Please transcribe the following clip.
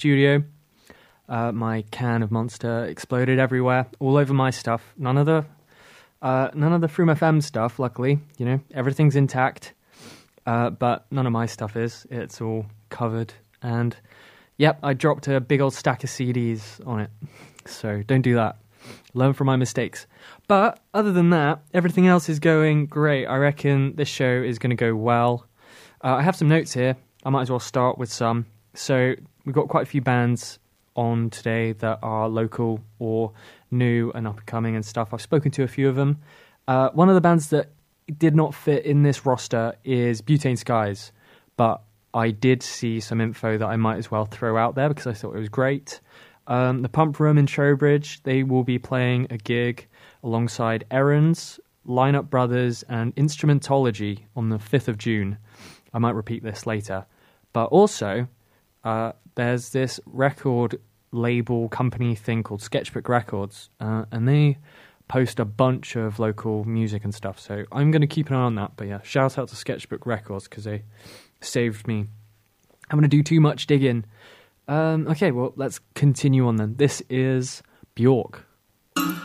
studio. My can of Monster exploded everywhere, all over my stuff. None of the Froom FM stuff, luckily. You know, everything's intact, but none of my stuff is. It's all covered. And, yep, I dropped a big old stack of CDs on it. So don't do that. Learn from my mistakes. But other than that, everything else is going great. I reckon this show is going to go well. I have some notes here. I might as well start with some. So we've got quite a few bands on today that are local or new and up-and-coming and stuff. I've spoken to a few of them. One of the bands that did not fit in this roster is Butane Skies, but I did see some info that I might as well throw out there because I thought it was great. The Pump Room in Trowbridge, they will be playing a gig alongside Errands, Lineup Brothers, and Instrumentology on the 5th of June. I might repeat this later. But also, there's this record label company thing called Sketchbook Records, and they post a bunch of local music and stuff. So I'm going to keep an eye on that. But yeah, shout out to Sketchbook Records because they saved me. I'm going to do too much digging. Okay, well, let's continue on then. This is Bjork.